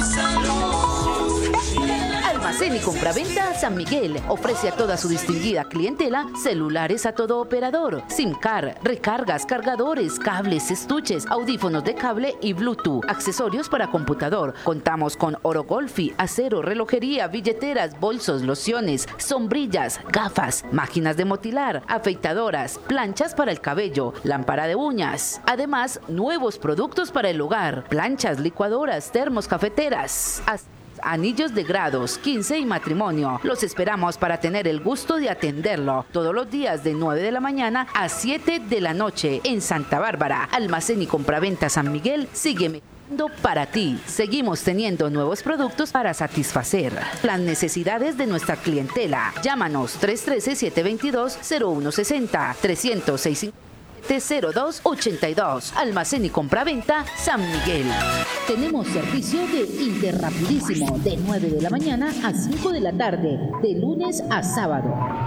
Almacén y compraventa San Miguel ofrece a toda su distinguida clientela celulares a todo operador, SIM card, recargas, cargadores, cables, estuches, audífonos de cable y Bluetooth, accesorios para computador. Contamos con oro golfi, acero, relojería, billeteras, bolsos, lociones, sombrillas, gafas, máquinas de motilar, afeitadoras, planchas para el cabello, lámpara de uñas. Además, nuevos productos para el hogar, planchas, licuadoras, termos, cafeteras. Anillos de grados, 15 y matrimonio. Los esperamos para tener el gusto de atenderlo todos los días de 9 de la mañana a 7 de la noche en Santa Bárbara. Almacén y compraventa San Miguel sigue mejorando para ti. Seguimos teniendo nuevos productos para satisfacer las necesidades de nuestra clientela. Llámanos 313-722-0160, 300-657-0282. Almacén y compraventa San Miguel. Tenemos servicio de Interrapidísimo de 9 de la mañana a 5 de la tarde, de lunes a sábado.